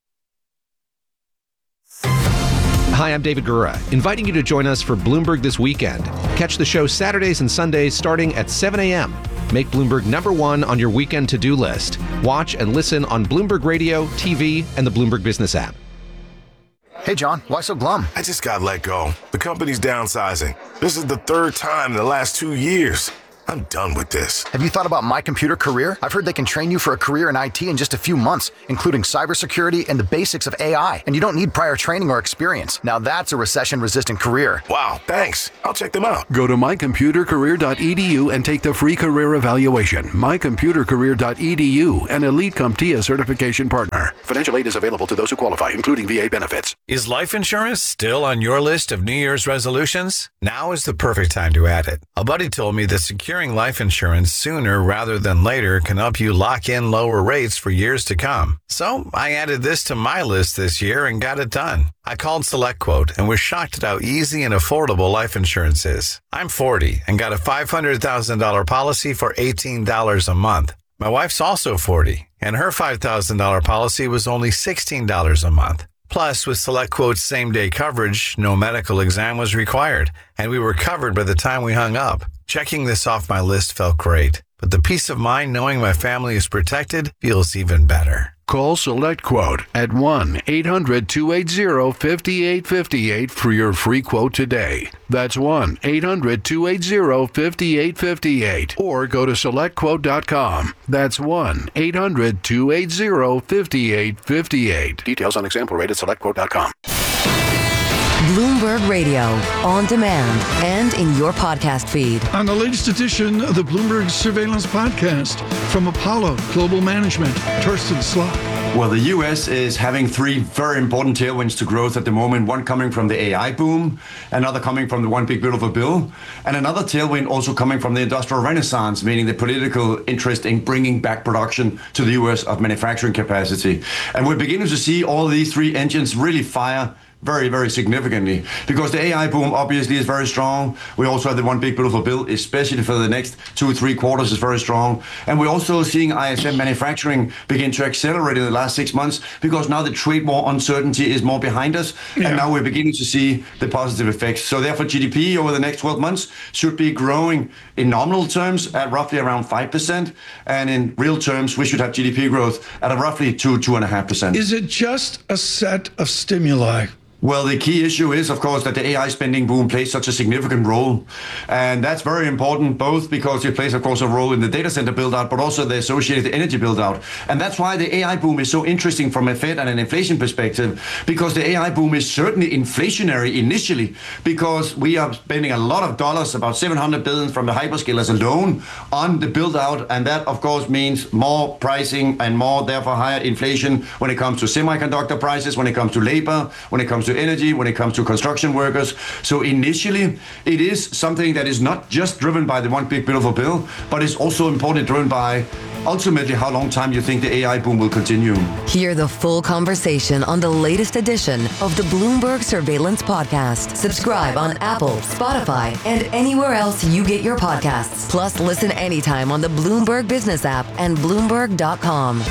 Speaker 23: Hi, I'm David Gura, inviting you to join us for Bloomberg This Weekend. Catch the show Saturdays and Sundays starting at 7 a.m. Make Bloomberg #1 on your weekend to-do list. Watch and listen on Bloomberg Radio, TV, and the Bloomberg Business app.
Speaker 10: Hey, John, why so glum?
Speaker 11: I just got let go. The company's downsizing. This is the third time in the last 2 years. I'm done with this.
Speaker 10: Have you thought about My Computer Career? I've heard they can train you for a career in IT in just a few months, including cybersecurity and the basics of AI. And you don't need prior training or experience. Now that's a recession-resistant career.
Speaker 11: Wow, thanks. I'll check them out.
Speaker 13: Go to mycomputercareer.edu and take the free career evaluation. Mycomputercareer.edu, an Elite CompTIA certification partner. Financial aid is available to those who qualify, including VA benefits.
Speaker 24: Is life insurance still on your list of New Year's resolutions? Now is the perfect time to add it. A buddy told me that securing life insurance sooner rather than later can help you lock in lower rates for years to come. So I added this to my list this year and got it done. I called SelectQuote and was shocked at how easy and affordable life insurance is. I'm 40 and got a $500,000 policy for $18 a month. My wife's also 40 and her $5,000 policy was only $16 a month. Plus, with SelectQuote's same-day coverage, no medical exam was required, and we were covered by the time we hung up. Checking this off my list felt great, but the peace of mind knowing my family is protected feels even better.
Speaker 13: Call SelectQuote at 1-800-280-5858 for your free quote today. That's 1-800-280-5858. Or go to SelectQuote.com. That's 1-800-280-5858. Details on example rate at SelectQuote.com.
Speaker 2: Bloomberg Radio, on demand and in your podcast feed.
Speaker 14: On the latest edition of the Bloomberg Surveillance Podcast from Apollo Global Management, Torsten Slok.
Speaker 25: Well, the U.S. is having three very important tailwinds to growth at the moment. One coming from the AI boom, another coming from the One Big Beautiful Bill, and another tailwind also coming from the Industrial Renaissance, meaning the political interest in bringing back production to the U.S. of manufacturing capacity. And we're beginning to see all these three engines really fire very, very significantly, because the AI boom obviously is very strong. We also have the One Big Beautiful Bill, especially for the next 2-3 quarters, is very strong. And we're also seeing ISM manufacturing begin to accelerate in the last 6 months, because now the trade war uncertainty is more behind us, and now we're beginning to see the positive effects. So therefore, GDP over the next 12 months should be growing in nominal terms at roughly around 5%, and in real terms, we should have GDP growth at a roughly 2.5%.
Speaker 14: Is it just a set of stimuli?
Speaker 25: Well, the key issue is, of course, that the AI spending boom plays such a significant role. And that's very important, both because it plays, of course, a role in the data center build-out, but also the associated energy build-out. And that's why the AI boom is so interesting from a Fed and an inflation perspective, because the AI boom is certainly inflationary initially, because we are spending a lot of dollars, about $700 billion from the hyperscalers alone, on the build-out. And that, of course, means more pricing and more, therefore, higher inflation when it comes to semiconductor prices, when it comes to labor, when it comes to energy, when it comes to construction workers. So initially, it is something that is not just driven by the One Big Beautiful Bill, but is also importantly driven by ultimately how long time you think the AI boom will continue.
Speaker 2: Hear the full conversation on the latest edition of the Bloomberg Surveillance Podcast. Subscribe on Apple, Spotify, and anywhere else you get your podcasts. Plus, listen anytime on the Bloomberg Business app and Bloomberg.com.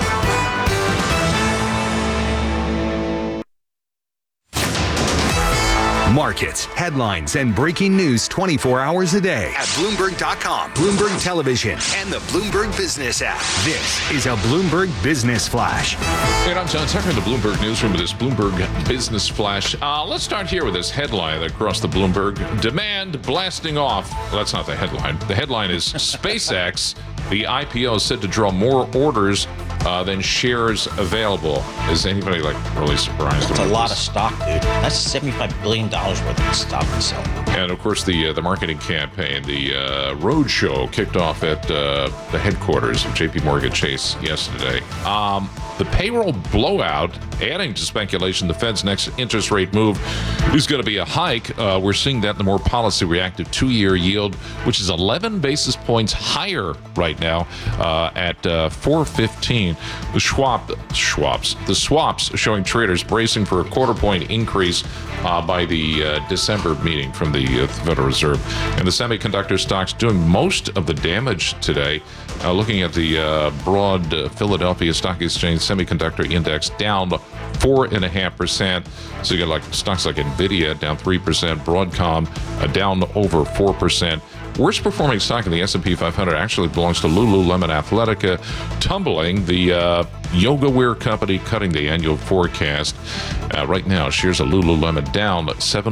Speaker 12: Markets, headlines, and breaking news 24 hours a day at Bloomberg.com, Bloomberg Television, and the Bloomberg Business app. This is a Bloomberg Business Flash.
Speaker 8: And I'm John Tucker in the Bloomberg Newsroom with this Bloomberg Business Flash. Let's start here with this headline across the Bloomberg. Demand blasting off. Well, that's not the headline. The headline is SpaceX. The IPO is said to draw more orders than shares available. Is anybody really surprised?
Speaker 6: That's a lot of stock, dude. That's $75 billion worth of stock to sell.
Speaker 8: And of course, the marketing campaign, the roadshow kicked off at the headquarters of JP Morgan Chase yesterday. The payroll blowout, adding to speculation, the Fed's next interest rate move is going to be a hike. We're seeing that in the more policy reactive 2-year yield, which is 11 basis points higher right now at 4.15. The swaps showing traders bracing for a quarter-point increase by the December meeting from the Federal Reserve. And the semiconductor stocks doing most of the damage today. Looking at the broad Philadelphia Stock Exchange Semiconductor Index, down 4.5%. So you got stocks like NVIDIA down 3%, Broadcom down over 4%. Worst performing stock in the S&P 500 actually belongs to Lululemon Athletica, tumbling. The yoga wear company cutting the annual forecast. Right now, shares of Lululemon down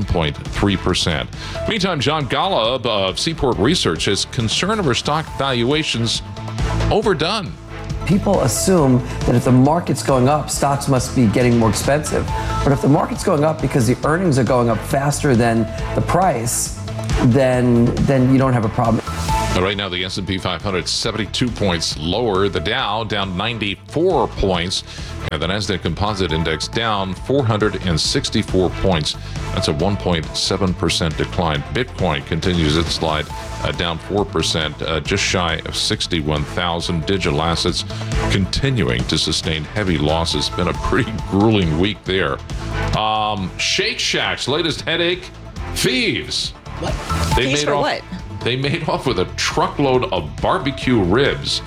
Speaker 8: 7.3%. Meantime, John Golub of Seaport Research is concerned over stock valuations overdone.
Speaker 9: People assume that if the market's going up, stocks must be getting more expensive. But if the market's going up because the earnings are going up faster than the price, then you don't have a problem.
Speaker 8: Right now, the S&P 500 is 72 points lower. The Dow down 94 points. And the Nasdaq Composite Index down 464 points. That's a 1.7% decline. Bitcoin continues its slide down 4%, just shy of 61,000. Digital assets continuing to sustain heavy losses. Been a pretty grueling week there. Shake Shack's latest headache, thieves.
Speaker 7: What? Thieves for what?
Speaker 8: They made off with a truckload of barbecue ribs.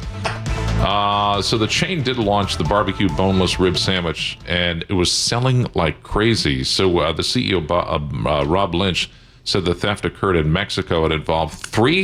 Speaker 8: So the chain did launch the barbecue boneless rib sandwich, and it was selling like crazy. So the CEO, Rob Lynch, said the theft occurred in Mexico. It involved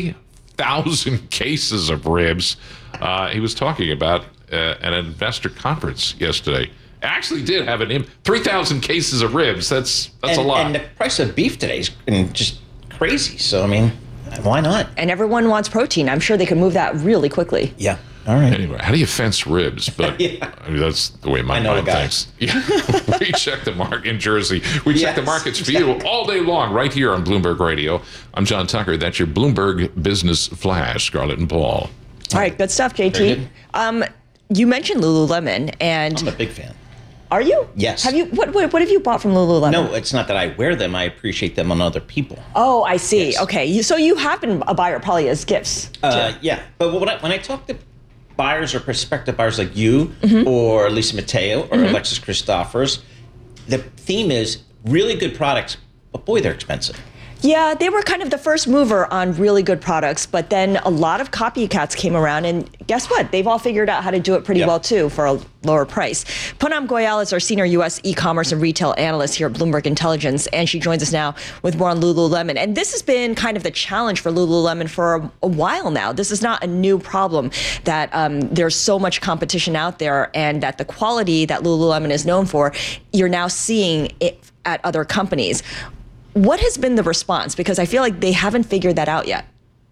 Speaker 8: 3,000 cases of ribs. He was talking about an investor conference yesterday. Actually did have 3,000 cases of ribs. That's a lot.
Speaker 6: And the price of beef today is just crazy. So, I mean, why not?
Speaker 7: And everyone wants protein. I'm sure they could move that really quickly.
Speaker 6: Yeah. All right.
Speaker 8: Anyway, how do you fence ribs? But yeah. I mean, that's the way my mind thinks. Yeah. We check the market in Jersey. We check the markets for you all day long right here on Bloomberg Radio. I'm John Tucker. That's your Bloomberg Business Flash, Scarlett and Paul.
Speaker 7: All right. Good stuff, JT. You mentioned Lululemon, and
Speaker 6: I'm a big fan.
Speaker 7: Are you?
Speaker 6: Yes.
Speaker 7: Have you? What have you bought from Lululemon?
Speaker 6: No, it's not that I wear them. I appreciate them on other people.
Speaker 7: Oh, I see.
Speaker 6: Yes.
Speaker 7: Okay. So you have been a buyer probably as gifts.
Speaker 6: Yeah. But when I talk to buyers or prospective buyers like you or Lisa Mateo or Alexis Christophers, the theme is really good products, but boy, they're expensive.
Speaker 7: Yeah, they were kind of the first mover on really good products, but then a lot of copycats came around, and guess what? They've all figured out how to do it pretty well, too, for a lower price. Poonam Goyal is our senior U.S. e-commerce and retail analyst here at Bloomberg Intelligence, and she joins us now with more on Lululemon. And this has been kind of the challenge for Lululemon for a while now. This is not a new problem, that there's so much competition out there, and that the quality that Lululemon is known for, you're now seeing it at other companies. What has been the response? Because I feel like they haven't figured that out yet.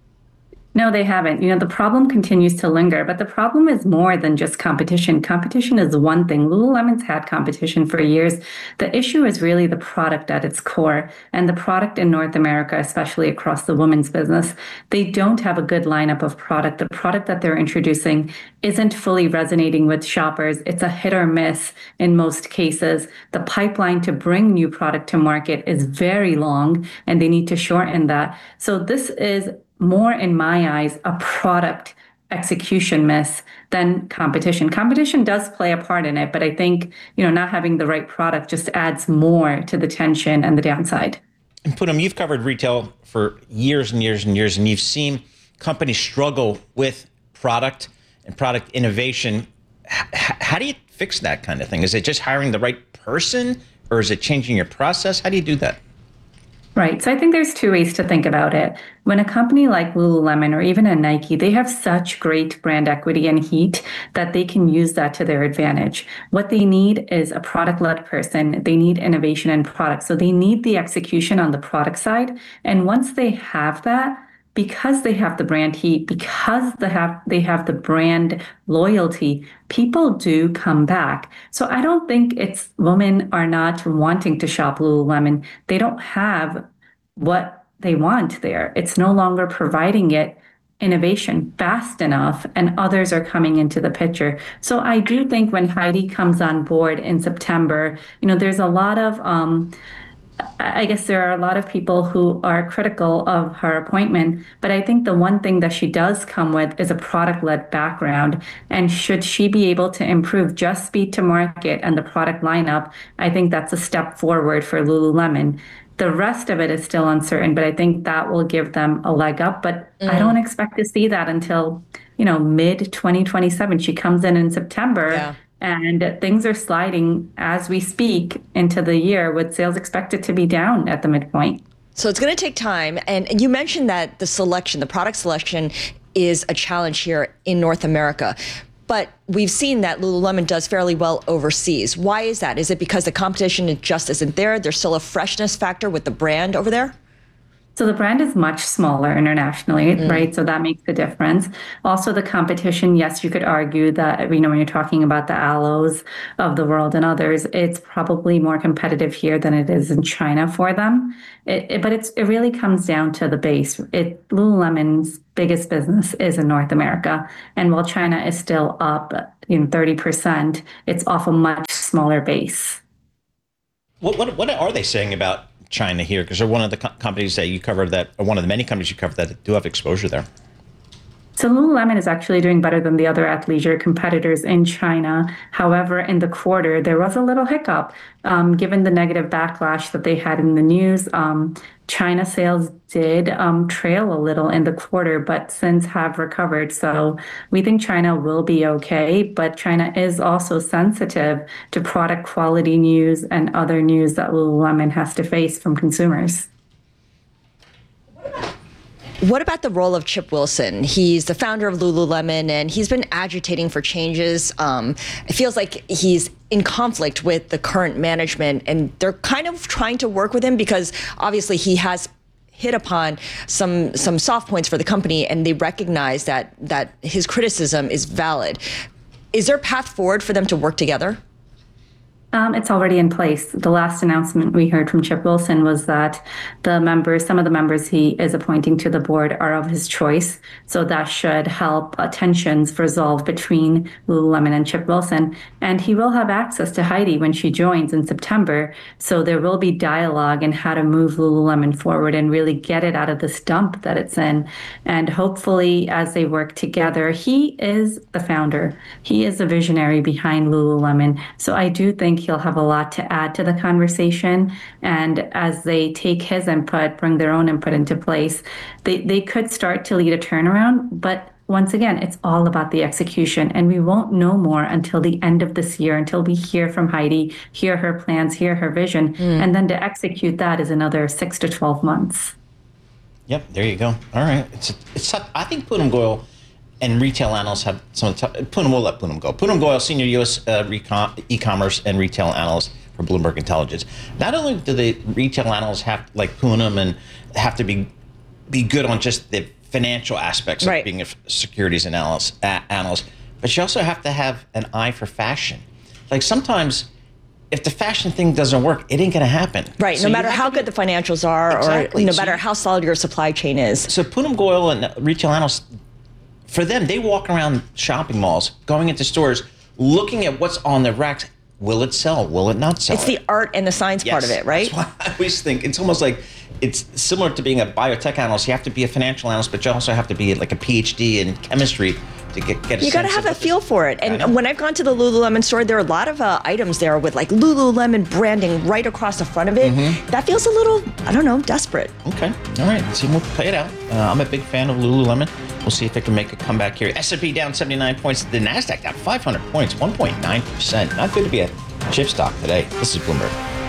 Speaker 15: No, they haven't. The problem continues to linger, but the problem is more than just competition. Competition is one thing. Lululemon's had competition for years. The issue is really the product at its core, and the product in North America, especially across the women's business. They don't have a good lineup of product. The product that they're introducing isn't fully resonating with shoppers. It's a hit or miss in most cases. The pipeline to bring new product to market is very long, and they need to shorten that. So this is more, in my eyes, a product execution miss than competition. Competition does play a part in it, but I think, not having the right product just adds more to the tension and the downside.
Speaker 6: And Poonam, you've covered retail for years and years and years, and you've seen companies struggle with product and product innovation. How do you fix that kind of thing? Is it just hiring the right person, or is it changing your process? How do you do that?
Speaker 15: Right. So I think there's two ways to think about it. When a company like Lululemon or even a Nike, they have such great brand equity and heat that they can use that to their advantage. What they need is a product-led person. They need innovation and product. So they need the execution on the product side. And once they have that, because they have the brand heat, because they have the brand loyalty, people do come back. So I don't think it's women are not wanting to shop Lululemon. They don't have what they want there. It's no longer providing it innovation fast enough, and others are coming into the picture. So I do think when Heidi comes on board in September, there's a lot of I guess there are a lot of people who are critical of her appointment, but I think the one thing that she does come with is a product-led background. And should she be able to improve just speed to market and the product lineup, I think that's a step forward for Lululemon. The rest of it is still uncertain, but I think that will give them a leg up. But I don't expect to see that until, mid-2027. She comes in September. Yeah. And things are sliding as we speak into the year, with sales expected to be down at the midpoint.
Speaker 7: So it's going to take time. And you mentioned that the product selection is a challenge here in North America. But we've seen that Lululemon does fairly well overseas. Why is that? Is it because the competition just isn't there? There's still a freshness factor with the brand over there?
Speaker 15: So the brand is much smaller internationally, right? So that makes a difference. Also, the competition, yes, you could argue that, when you're talking about the Alos of the world and others, it's probably more competitive here than it is in China for them. But it really comes down to the base. Lululemon's biggest business is in North America. And while China is still up 30%, it's off a much smaller base.
Speaker 6: What are they saying about China here? Because they're one of the companies that you cover or one of the many companies you cover that do have exposure there.
Speaker 15: So Lululemon is actually doing better than the other athleisure competitors in China. However, in the quarter, there was a little hiccup given the negative backlash that they had in the news. China sales did trail a little in the quarter, but since have recovered. So we think China will be okay, but China is also sensitive to product quality news and other news that Lululemon has to face from consumers.
Speaker 7: What about the role of Chip Wilson? He's the founder of Lululemon, and he's been agitating for changes. It feels like he's in conflict with the current management, and they're kind of trying to work with him because obviously he has hit upon some soft points for the company, and they recognize that his criticism is valid. Is there a path forward for them to work together?
Speaker 15: It's already in place. The last announcement we heard from Chip Wilson was that some of the members he is appointing to the board are of his choice. So that should help tensions resolve between Lululemon and Chip Wilson. And he will have access to Heidi when she joins in September. So there will be dialogue in how to move Lululemon forward and really get it out of this dump that it's in. And hopefully, as they work together, he is the founder. He is the visionary behind Lululemon. So I do think he'll have a lot to add to the conversation. And as they take his input, bring their own input into place, they could start to lead a turnaround. But once again, it's all about the execution. And we won't know more until the end of this year, until we hear from Heidi, hear her plans, hear her vision. And then to execute that is another 6 to 12 months.
Speaker 6: Yep, there you go. All right. It's tough. I think Poonam Goyal and retail analysts have some of the Poonam will let Poonam go. Poonam Goyal, senior U.S. e-commerce and retail analyst for Bloomberg Intelligence. Not only do the retail analysts have, like Poonam, and have to be good on just the financial aspects of being a securities analyst, but you also have to have an eye for fashion. Like sometimes, if the fashion thing doesn't work, it ain't going to happen.
Speaker 7: Right. So no matter how good the financials are, or no matter how solid your supply chain is.
Speaker 6: So Poonam Goyal and retail analysts, for them, they walk around shopping malls, going into stores, looking at what's on the racks. Will it sell? Will it not sell?
Speaker 7: It's the art and the science part of it, right?
Speaker 6: That's why I always think it's almost like it's similar to being a biotech analyst. You have to be a financial analyst, but you also have to be like a PhD in chemistry to get a
Speaker 7: You got to have a feel for it. And when I've gone to the Lululemon store, there are a lot of items there with like Lululemon branding right across the front of it. That feels a little, I don't know, desperate.
Speaker 6: Okay. All right. See, we'll play it out. I'm a big fan of Lululemon. We'll see if they can make a comeback here. S&P down 79 points. The NASDAQ down 500 points, 1.9%. Not good to be a chip stock today. This is Bloomberg.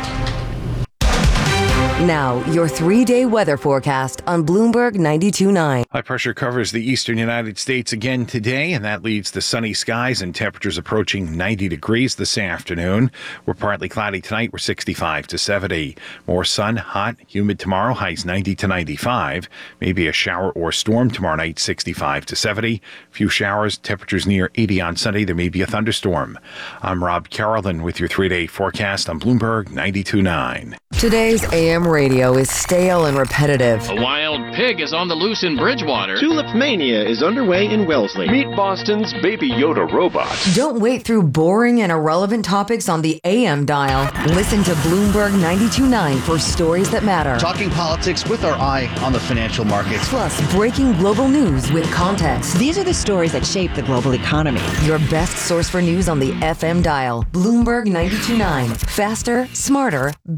Speaker 2: Now, your 3-day weather forecast on Bloomberg 92.9.
Speaker 3: High pressure covers the eastern United States again today, and that leads to sunny skies and temperatures approaching 90 degrees this afternoon. We're partly cloudy tonight. We're 65 to 70. More sun, hot, humid tomorrow. Highs 90 to 95. Maybe a shower or storm tomorrow night, 65 to 70. Few showers, temperatures near 80 on Sunday. There may be a thunderstorm. I'm Rob Carolyn with your 3-day forecast on Bloomberg 92.9.
Speaker 2: Today's AM radio is stale and repetitive.
Speaker 16: A wild pig is on the loose in Bridgewater.
Speaker 17: Tulip Mania is underway in Wellesley. Meet Boston's Baby Yoda robot.
Speaker 2: Don't wait through boring and irrelevant topics on the AM dial. Listen to Bloomberg 92.9 for stories that matter.
Speaker 18: Talking politics with our eye on the financial markets.
Speaker 2: Plus, breaking global news with context.
Speaker 19: These are the stories that shape the global economy.
Speaker 2: Your best source for news on the FM dial. Bloomberg 92.9. Faster, smarter, better.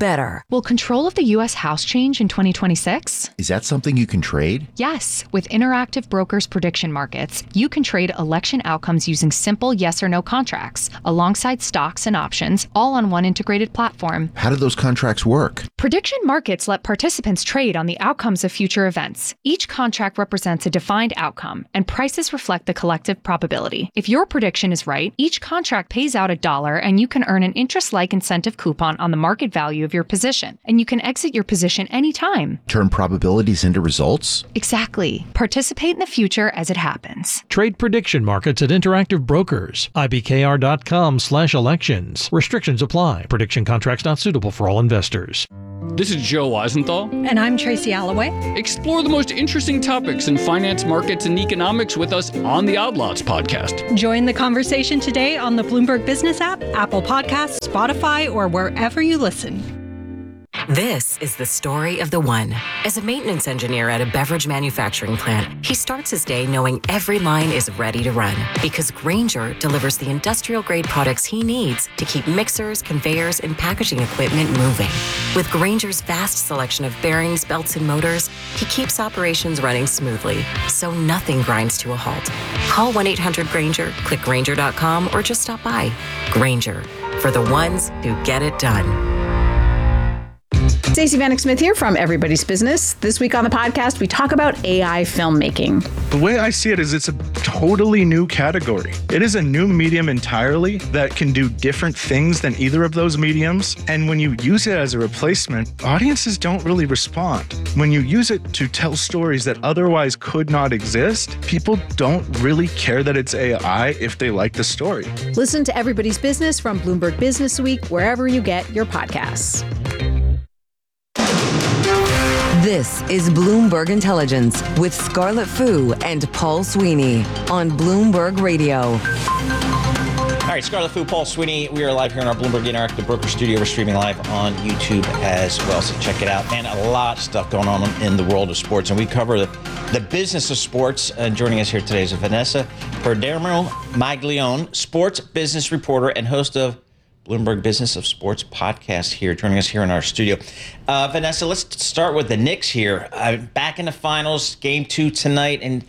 Speaker 4: Will control of the U.S. House change in 2026?
Speaker 5: Is that something you can trade?
Speaker 4: Yes. With Interactive Brokers Prediction Markets, you can trade election outcomes using simple yes or no contracts, alongside stocks and options, all on one integrated platform.
Speaker 5: How do those contracts work?
Speaker 4: Prediction markets let participants trade on the outcomes of future events. Each contract represents a defined outcome, and prices reflect the collective probability. If your prediction is right, each contract pays out $1, and you can earn an interest-like incentive coupon on the market value of your position, and you can exit your position anytime.
Speaker 5: Turn probabilities into results?
Speaker 4: Exactly. Participate in the future as it happens.
Speaker 20: Trade prediction markets at Interactive Brokers. IBKR.com/elections. Restrictions apply. Prediction contracts not suitable for all investors.
Speaker 16: This is Joe Weisenthal.
Speaker 21: And I'm Tracy Alloway.
Speaker 16: Explore the most interesting topics in finance, markets, and economics with us on the Outlaws podcast.
Speaker 21: Join the conversation today on the Bloomberg Business app, Apple Podcasts, Spotify, or wherever you listen.
Speaker 22: This is the story of the one. As a maintenance engineer at a beverage manufacturing plant, he starts his day knowing every line is ready to run because Grainger delivers the industrial-grade products he needs to keep mixers, conveyors, and packaging equipment moving. With Grainger's vast selection of bearings, belts, and motors, he keeps operations running smoothly, so nothing grinds to a halt. Call 1-800-GRAINGER, click Grainger.com, or just stop by. Grainger, for the ones who get it done.
Speaker 26: Stacey Vanek Smith here from Everybody's Business. This week on the podcast, we talk about AI filmmaking.
Speaker 27: The way I see it is it's a totally new category. It is a new medium entirely that can do different things than either of those mediums. And when you use it as a replacement, audiences don't really respond. When you use it to tell stories that otherwise could not exist, people don't really care that it's AI if they like the story.
Speaker 26: Listen to Everybody's Business from Bloomberg Business Week, wherever you get your podcasts.
Speaker 2: This is Bloomberg Intelligence with Scarlett Fu and Paul Sweeney on Bloomberg Radio.
Speaker 6: All right, Scarlett Fu, Paul Sweeney. We are live here in our Bloomberg Interactive Broker Studio. We're streaming live on YouTube as well, so check it out. And a lot of stuff going on in the world of sports, and we cover the business of sports. And joining us here today is Vanessa Perdermo-Maglione, sports business reporter and host of Bloomberg Business of Sports podcast here, joining us here in our studio. Vanessa, let's start with the Knicks here. Back in the finals, game 2 tonight. And,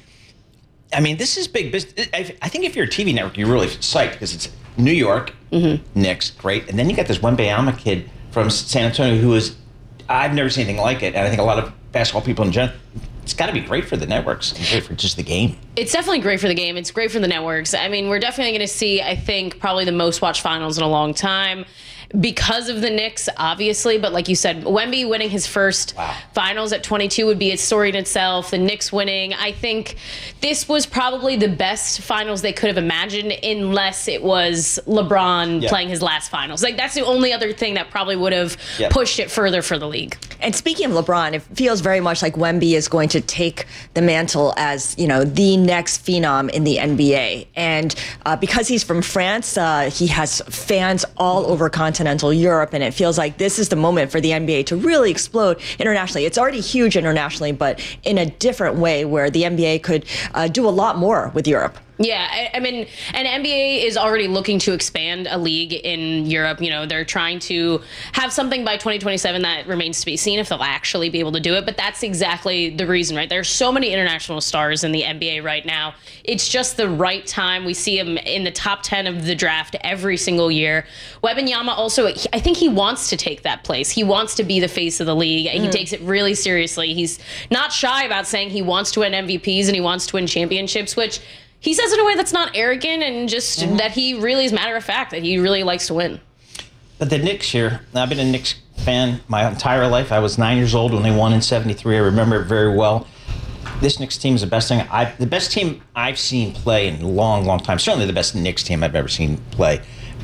Speaker 6: I mean, this is big business. I think if you're a TV network, you're really psyched because it's New York, Knicks, great. And then you got this Wembanyama kid from San Antonio who is, I've never seen anything like it. And I think a lot of basketball people in general, it's got to be great for the networks and great for just the game.
Speaker 28: It's definitely great for the game. It's great for the networks. I mean, we're definitely going to see, I think, probably the most watched finals in a long time because of the Knicks, obviously. But like you said, Wemby winning his first finals at 22 would be a story in itself. The Knicks winning, I think this was probably the best finals they could have imagined unless it was LeBron playing his last finals. Like, that's the only other thing that probably would have pushed it further for the league.
Speaker 7: And speaking of LeBron, it feels very much like Wemby is going to take the mantle as, you know, the next phenom in the NBA. And because he's from France, he has fans all over continental Europe, and it feels like this is the moment for the NBA to really explode internationally. It's already huge internationally, but in a different way where the NBA could do a lot more with Europe.
Speaker 28: Yeah, I mean, and NBA is already looking to expand a league in Europe. You know, they're trying to have something by 2027 that remains to be seen if they'll actually be able to do it. But that's exactly the reason, right? There's so many international stars in the NBA right now. It's just the right time. We see him in the top 10 of the draft every single year. Wembanyama also, I think he wants to take that place. He wants to be the face of the league. He takes it really seriously. He's not shy about saying he wants to win MVPs and he wants to win championships, which he says in a way that's not arrogant and just that he really is matter of fact, that he really likes to win.
Speaker 6: But the Knicks here, I've been a Knicks fan my entire life. I was 9 years old when they won in '73. I remember it very well. This Knicks team is the best team I've seen play in a long, long time. Certainly the best Knicks team I've ever seen play.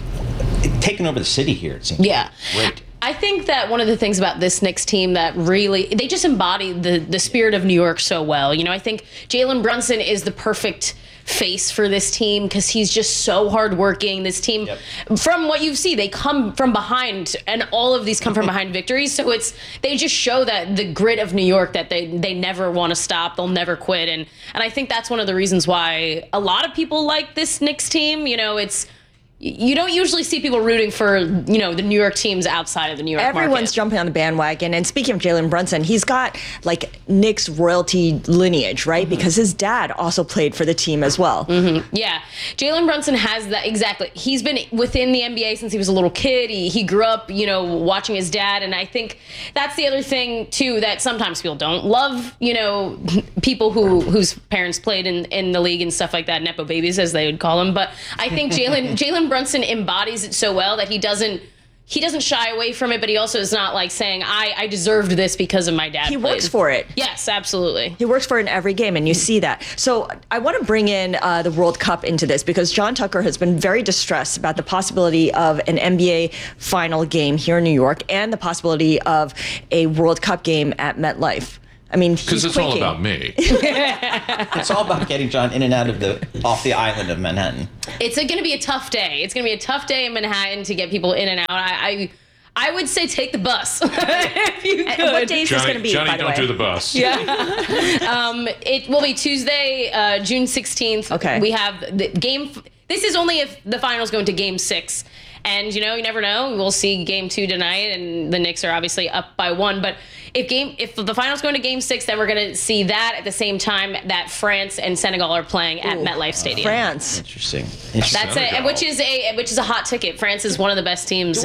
Speaker 6: Taking over the city here, it seems great.
Speaker 28: I think that one of the things about this Knicks team that really, they just embody the spirit of New York so well. You know, I think Jalen Brunson is the perfect face for this team because he's just so hardworking. This team, from what you see, they come from behind, and all of these come from behind victories. So they just show that the grit of New York, that they never want to stop, they'll never quit, and I think that's one of the reasons why a lot of people like this Knicks team. You know, you don't usually see people rooting for, you know, the New York teams outside of the New York
Speaker 7: Everyone's
Speaker 28: market.
Speaker 7: jumping on the bandwagon. And speaking of Jalen Brunson, he's got like Knicks royalty lineage, right? Because his dad also played for the team as well.
Speaker 28: Yeah. Jalen Brunson has that, exactly. He's been within the NBA since he was a little kid. He grew up, you know, watching his dad. And I think that's the other thing, too, that sometimes people don't love, you know, people whose parents played in the league and stuff like that, Nepo babies, as they would call them. But I think Jalen Brunson embodies it so well that he doesn't shy away from it, but he also is not like saying, I deserved this because of my dad.
Speaker 7: He works for it.
Speaker 28: Yes, absolutely.
Speaker 7: He works for it in every game, and you see that. So I want to bring in the World Cup into this because John Tucker has been very distressed about the possibility of an NBA final game here in New York and the possibility of a World Cup game at MetLife. I mean,
Speaker 8: because it's all about me.
Speaker 6: It's all about getting John in and out of off the island of Manhattan.
Speaker 28: It's going to be a tough day. It's going to be a tough day in Manhattan to get people in and out. I would say take the bus if you could.
Speaker 7: And what day is this going to be?
Speaker 8: Johnny,
Speaker 7: by the
Speaker 8: don't
Speaker 7: way?
Speaker 8: do the bus.
Speaker 28: Yeah. It will be Tuesday, June 16th.
Speaker 7: Okay.
Speaker 28: We have the game. This is only if the finals go into Game 6. And, you know, you never know. We'll see Game 2 tonight, and the Knicks are obviously up by 1. But if the finals go into Game 6, then we're going to see that at the same time that France and Senegal are playing at MetLife Stadium.
Speaker 7: France.
Speaker 6: Interesting.
Speaker 28: That's it, which is a hot ticket. France is one of the best teams